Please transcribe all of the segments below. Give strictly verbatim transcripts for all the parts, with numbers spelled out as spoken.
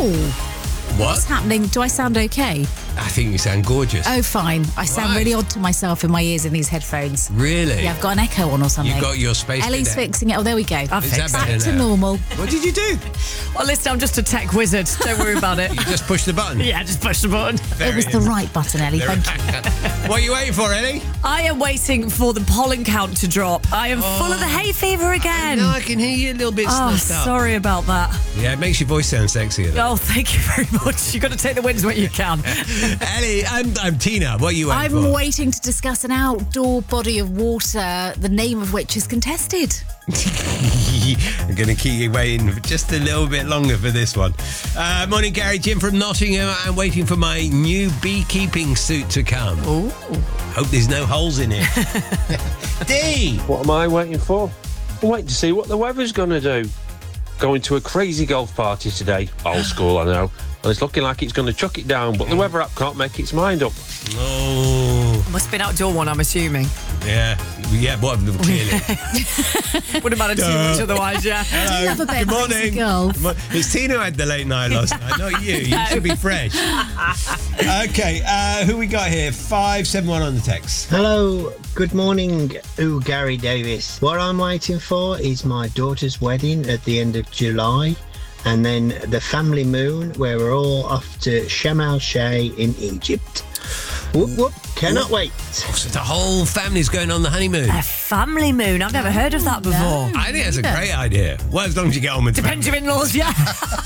Oh. What? What's happening? Do I sound okay? I think you sound gorgeous. Oh, fine. I sound Why? really odd to myself in my ears in these headphones. Really? Yeah, I've got an echo on or something. You've got your space Ellie's cadet. fixing it. Oh, there we go. I've Is that fixed better Back to now? normal. What did you do? Well, listen, I'm just a tech wizard. Don't worry about it. You just pushed the button? Yeah, just push the button. It was the right button, Ellie. Thank you. What are you waiting for, Ellie? I am waiting for the pollen count to drop. I am full of the hay fever again. No, I can hear you a little bit Oh, snuffed up. sorry about that. Yeah, it makes your voice sound sexier. Though. Oh, thank you very much. You've got to take the wins when you can. Ellie, I'm, I'm Tina. What are you waiting I'm for? waiting to discuss an outdoor body of water, the name of which is contested. I'm going to keep you waiting for just a little bit longer for this one. Uh, morning, Gary. Jim from Nottingham. I'm waiting for my new beekeeping suit to come. Ooh. Hope there's no holes in it. D. What am I waiting for? I'm waiting to see what the weather's going to do. Going to a crazy golf party today. Old school, I know. And it's looking like it's going to chuck it down, but the weather app can't make its mind up. Oh. Must be an outdoor one, I'm assuming. Yeah. Yeah, what? Clearly. Wouldn't matter too much otherwise, yeah. Do you have a bit Good of crazy morning. golf? Good mo- It's Tina who had the late night last night, not you. You should be fresh. Okay, uh, who we got here? five seven one on the text. Hello, good morning, ooh, Gary Davis. What I'm waiting for is my daughter's wedding at the end of July, and then the family moon, where we're all off to Sharm el-Sheikh in Egypt. Whoop, whoop, cannot wait. So the whole family's going on the honeymoon. A family moon. I've never heard of that before. I think that's a great idea. Well, as long as you get on with the Depends your in-laws, yeah.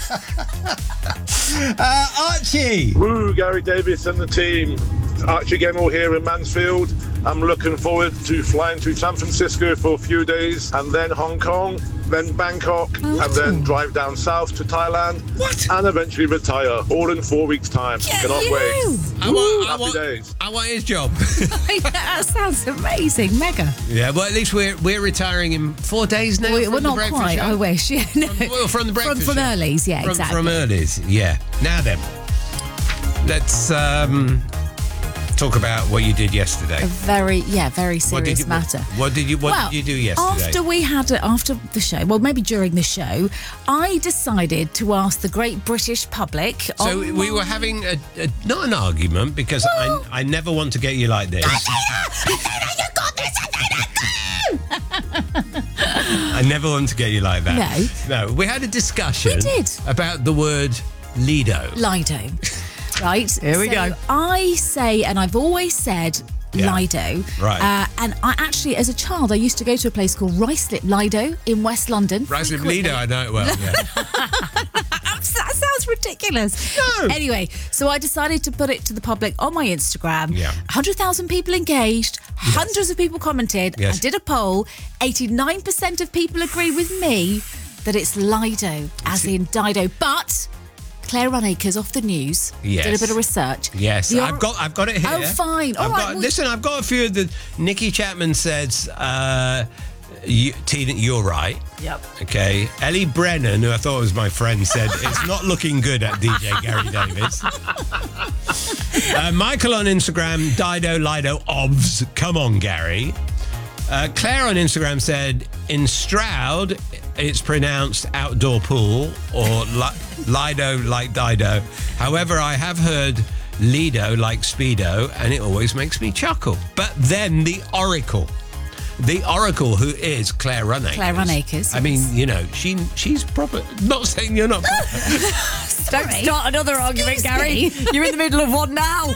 Uh, Archie. Woo, Gary Davis and the team. Archie Gemmell here in Mansfield. I'm looking forward to flying to San Francisco for a few days and then Hong Kong, then Bangkok, Oh. and then drive down south to Thailand. What? And eventually retire, all in four weeks' time. Cannot wait. I want, I, Happy want, days. I want his job. That sounds amazing. Mega. Yeah, well, at least we're we're retiring in four days now. We, from we're the not breakfast quite. show. I wish. Yeah, no. From, well, from the breakfast From, from show. Early's, yeah, from, exactly. From Early's, yeah. Now then, let's um, talk about what you did yesterday. A very, yeah, very What did serious you, matter. What did you What well, did you do yesterday? After we had it, after the show, well, maybe during the show, I decided to ask the great British public. So on we were my- having a, a not an argument because Well- I I never want to get you like this. I never want to get you like that. No. No, we had a discussion. We did. About the word Lido. Lido. Right. Here we so go. I say, and I've always said, Yeah. Lido. Right. Uh, and I actually, as a child, I used to go to a place called Ruislip Lido in West London. Ruislip frequently. Lido, I know it well. Yeah. That sounds ridiculous. No. Anyway, so I decided to put it to the public on my Instagram. Yeah. one hundred thousand people engaged, hundreds of people commented. Yes. I did a poll. eighty-nine percent of people agree with me that it's Lido, as in Dido. But Claire Runacres off the news Yes. did a bit of research. Yes, The I've or- got I've got it here. Oh, fine. All I've right, got, well- listen, I've got a few of the. Nikki Chapman says, uh, you, Tina, you're right. Yep. Okay. Ellie Brennan, who I thought was my friend, said it's not looking good at D J Gary Davis. uh, Michael on Instagram, Dido, Lido, obvs. Come on, Gary. Uh, Claire on Instagram said, in Stroud, it's pronounced outdoor pool or li- Lido like Dido. However, I have heard Lido like Speedo, and it always makes me chuckle. But then the Oracle. The Oracle, who is Claire Runacres. Claire Runacres, I mean, yes. you know, she she's proper. Not saying you're not proper. Don't start another argument, Excuse Gary. me. You're in the middle of one now.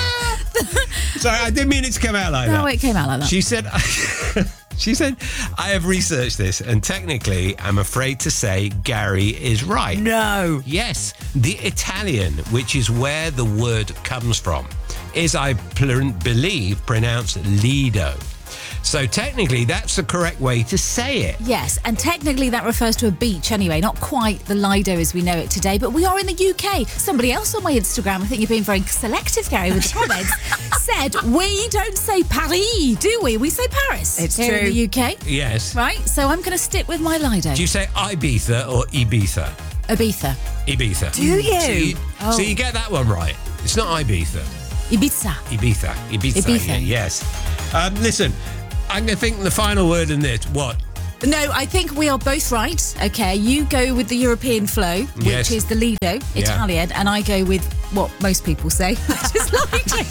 Sorry, I didn't mean it to come out like that. No, it came out like that. She said, she said, I have researched this, and technically, I'm afraid to say Gary is right. No. Yes, the Italian, which is where the word comes from, is, I pl- believe, pronounced Lido. So technically, that's the correct way to say it. Yes, and technically that refers to a beach anyway, not quite the Lido as we know it today, but we are in the U K. Somebody else on my Instagram, I think you're being very selective, Gary, with the comments, said we don't say Paris, do we? We say Paris. It's here in true. the U K. Yes. Right, so I'm going to stick with my Lido. Do you say Ibiza or Ibiza? Ibiza. Ibiza. Do you? So you, Oh. so you get that one right. It's not Ibiza. Ibiza. Ibiza. Ibiza. Ibiza. Yeah, yes. Um, listen, I'm going to think the final word in this. What? No, I think we are both right. Okay, you go with the European flow, which Yes. is the Lido, Italian, and I go with what most people say, which is Lido.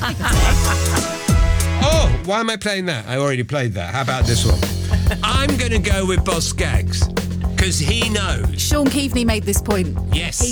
Oh, why am I playing that? I already played that. How about this one? I'm going to go with Boss Skaggs because he knows. Sean Keaveney made this point. Yes. He